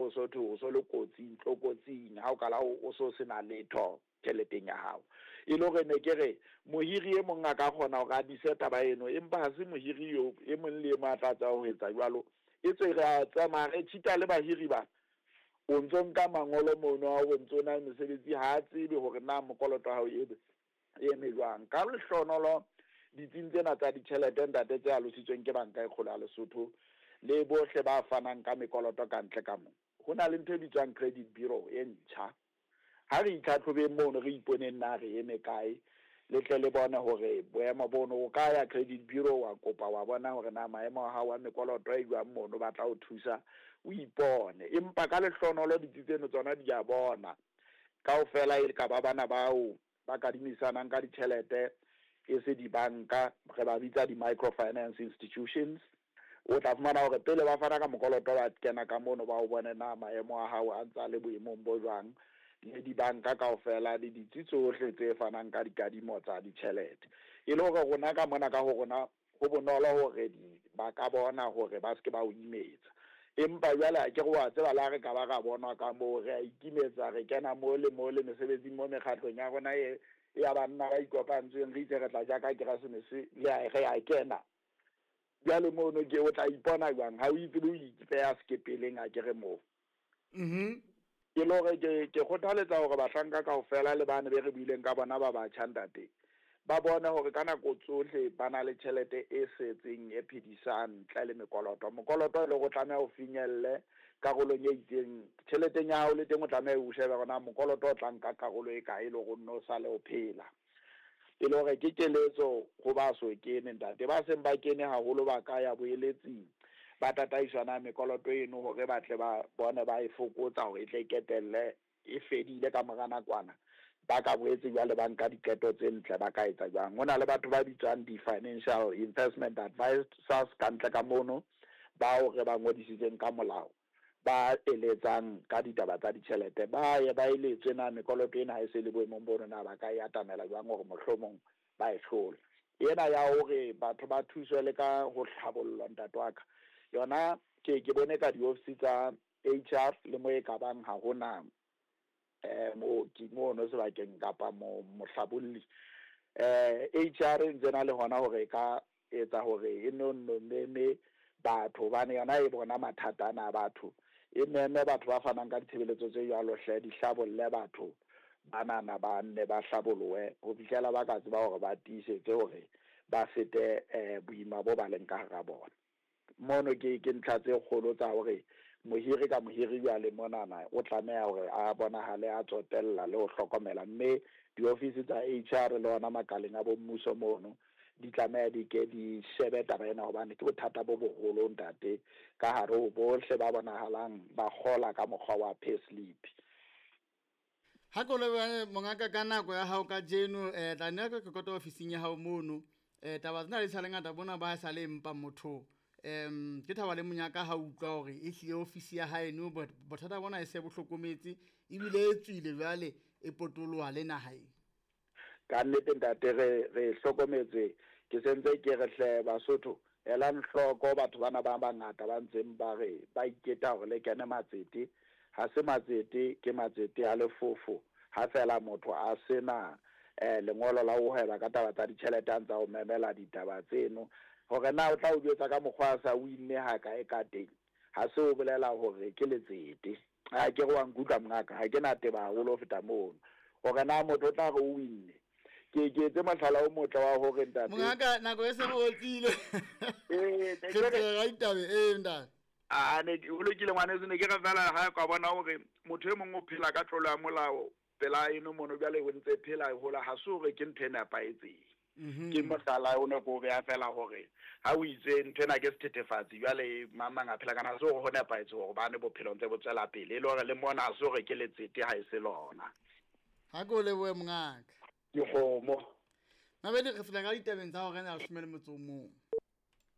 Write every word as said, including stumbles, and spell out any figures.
Sotho o so le kotsing tlokotsing ha o kala o so sena letho tšheleteng ya hao e le gore ne ke re mohiri e mong a ka kgona go adisa taba eno empa ha se mohiri yo e mong le matlatsa ho etsa jwalo e tswe re a tsamaya re tshita le bahiri ba o ntso nka mangolo mono a o ntso na mesebetsi ha tsebe hore na mokoloto ha o ebe e melwang ka lehlonolo ditsing tsena tsa ditšhelete ntate tse alositsweng ke banka e kgolo ya Lesotho le bohle ba fanang ka mekoloto ka ntle ka mo ho na le ntho e bitswang credit bureau e ntjha ha re itlhatlhobe mono re iponeng na re eme kae le tle le bona hore boemo bono o ka ya credit bureau wa kopa wa bona hore na maemo a hao a mekoloto e jwang mono ba tla o thusa o ipone empa ka lehlonolo ditsitseno tsona di a bona kaofela e ka ba bana bao ba kadimisanang ka ditjhelete e se dibanka re ba bitsa di-microfinance institutions o tla fumana hore pele ba fana ka mokoloto ba kena ka mono ba o bone na maemo a hao a ntsa le boemong bo jwang le dibanka kaofela le ditsi tsohle tse fanang ka dikadimo tsa ditjhelete e le hore rona ka mona ka ho rona ho bonolo hore ba ka bona hore ba se ke ba o imetsa empa jwale a ke go wa tseba la re ka ba ga bonwa ka mo re a ikimetsa re kena mo le mo le mesebetsing mo mekgatlong ya rona e ya banna ba ikopantsweng re itse re tla ja ka Keresemese le a re a kena jwale mo no ke o tla ipona jwang ha o itse o ipeya sekepeleng a ke re mo mhm ke lo re ke ke kgothaletsa hore bahlanka kaofela le bana be re buileng ka bona ba ba tjhandate ba bona hore kana go tsohle bana le tšhelete e setseng e phedisang tla le mekoloto mokoloto le go tlameha o finyelle karolong e itseng tšheleteng ya hao le teng o tlameha o shebe gona mokoloto o tlang ka karolo e kae le go nno sa le o phela e le hore ke keletso go ba so kene ntate ba seng ba kene haholo ba ka ya boeletsing ba tataisana mekoloto eno hore ba tle ba bone ba e fokotsa hore e tle ketelle e fedile ka mora nakwana ba ka boetse jwale ba nka diketo tse ntle ba ka etsa jwang hona le batho ba bitswang di-financial investment advisors ka ntle ka mono bao re ba ngodisitseng ka molao ba eletsang ka ditaba tsa ditjhelete ba ye ba eletswe na mekoloto ena ha e se le boemong bono na ba ka e atamela jwang hore mohlomong ba e hlola ena ya hore batho ba thuswe le ka ho hlabollwa ntate wa ka yona ke ke bone ka di-office tsa H R le mo e ka bang ha hona eh mo ke mo no sebakeng kapa mo mohlabolli eh H R ntse na le hona hore ka etsa hore e no no meme batho bane yona e bona mathata ana batho e meme batho ba fanang ka ditshebeletso tse jalo hle di hlabolle batho banana ba nne ba hlabolwe ho fihlela ba ka tseba hore ba tiisetse hore ba fete eh boima bo ba leng ka hara bona mono ke ke ntlha tse kgolo tsa hore mohiri ka mohiri ya le monana o tlameha hore a bonahale a tsotella le ho hlokomela mme di-office tsa H R le ona makaleng a bo mmuso mono di tlameha di ke di shebe taba ena hobane ke bothata bo boholo ntate ka hare ho bohle ba bonahalang ba kgola ka mokgwa wa pay slip ha go le mongaka ka nako ya hao ka jeno eh tla nna ka kota ofising ya hao mono eh taba tsena le tshalenga ta bona ba sa le mpa motho em ke thaba le monyaka ha utlwa hore e hlile ofisi ya hae no bothata bona e se bohlokometse ebile e tswile jwale e potoloha le nahae ka nnete ntate re re hlokometse ke sentse ke re hle Basotho ela nhloko batho bana ba bangata ba ntseng ba re ba iketa hore le kene matsete ha se matsete ke matsete a lefofo ha fela motho a sena eh lengolo la ho hweba ka taba tsa ditjhelete a ntsa o memela ditaba tseno hore na o tla o jwetsa ka mokgwa sa o inne ha ka e ka teng ha se o bolela hore ke letsete ha ke go wa ngutla mngaka ha ke na teba haholo feta mono hore na motho o tla go o inne ke ke tse matlhala o motle wa hore ntate mongaka nako e se bo tsile eh ke ra itabe eh ntate a ne o le kile ngwane sene ke re fela ha ka bona hore motho e mong o phela ka tlolo ya molao pela eno mono bjale o ntse phela hola ha se hore ke ntwe na paetseng ke mosala o ne go bea fela hore ha o itse ntwena ke sethethefatsi jwale mama nga phela kana so go ne paetse hore bane bophelo ntse bo tsela pele le hore le mona a se hore ke letsete ha e se lona ha go le boe mongaka ke gomo mabedi re fela ka ditabeng tsa hore na re shumele motso mo